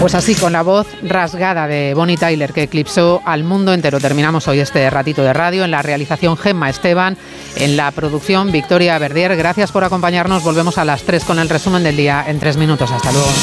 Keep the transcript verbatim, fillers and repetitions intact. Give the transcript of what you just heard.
Pues así, con la voz rasgada de Bonnie Tyler, que eclipsó al mundo entero, terminamos hoy este ratito de radio. En la realización, Gemma Esteban, en la producción, Victoria Verdier. Gracias por acompañarnos. Volvemos a las tres con el resumen del día en tres minutos. Hasta luego.